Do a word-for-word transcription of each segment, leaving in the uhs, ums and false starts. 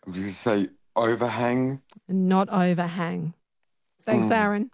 Did you say overhang? Not overhang. Thanks, Hmm. Aaron.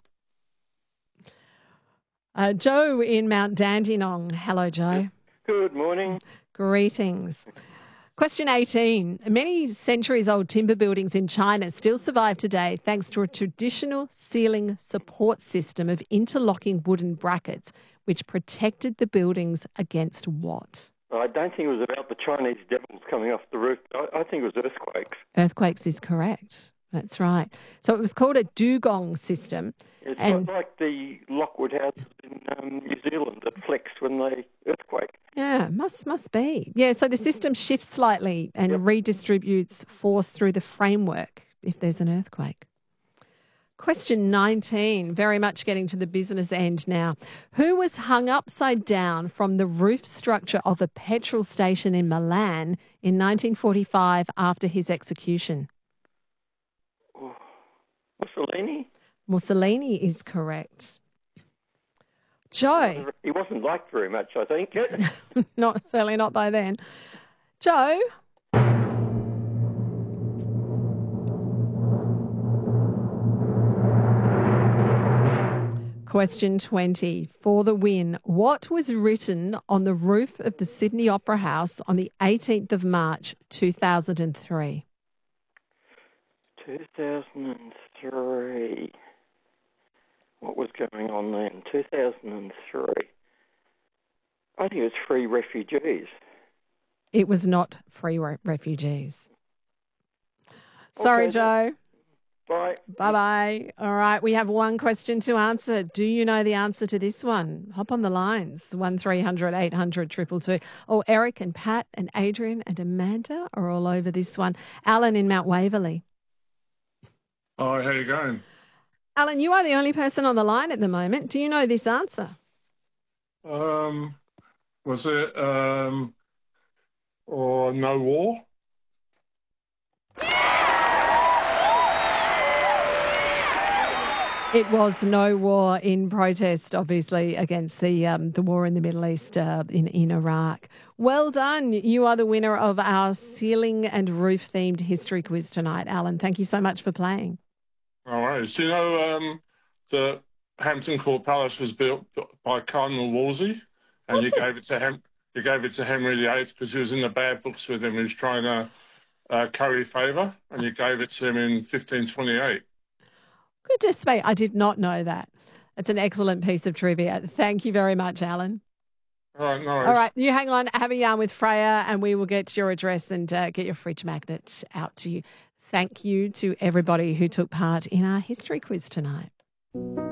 Uh, Joe in Mount Dandenong. Hello, Joe. Good morning. Greetings. Question eighteen. Many centuries-old timber buildings in China still survive today thanks to a traditional ceiling support system of interlocking wooden brackets which protected the buildings against what? I don't think it was about the Chinese devils coming off the roof. I, I think it was earthquakes. Earthquakes is correct. That's right. So it was called a dugong system. It's and not like the Lockwood houses in um, New Zealand that flex when they earthquake. Yeah, must must be. Yeah, so the system shifts slightly and Yep. redistributes force through the framework if there's an earthquake. Question nineteen, very much getting to the business end now. Who was hung upside down from the roof structure of a petrol station in Milan in nineteen forty-five after his execution? Oh, Mussolini? Mussolini is correct. Joe. He wasn't liked very much, I think. Not certainly not by then. Joe. Question twenty for the win. What was written on the roof of the Sydney Opera House on the eighteenth of March two thousand three? two thousand three. What was going on then? two thousand three. I think it was free refugees. It was not free re- refugees. Sorry, Okay, Joe. Bye. Bye-bye. All right, we have one question to answer. Do you know the answer to this one? Hop on the lines, one three hundred eight hundred two two two. Oh, Eric and Pat and Adrian and Amanda are all over this one. Alan in Mount Waverley. Hi, how you going? Alan, you are the only person on the line at the moment. Do you know this answer? Um, was it um, or no war? It was no war in protest, obviously, against the um, the war in the Middle East uh, in, in Iraq. Well done. You are the winner of our ceiling and roof themed history quiz tonight, Alan. Thank you so much for playing. All right. Do you know um, that Hampton Court Palace was built by Cardinal Wolsey, and Was you it? gave it to him? You gave it to Henry the Eighth because he was in the bad books with him. He was trying to uh, curry favour, and you gave it to him in fifteen twenty-eight. Goodness me, I did not know that. It's an excellent piece of trivia. Thank you very much, Alan. All right, no worries. All right, you hang on, have a yarn with Freya, and we will get your address and uh, get your fridge magnet out to you. Thank you to everybody who took part in our history quiz tonight.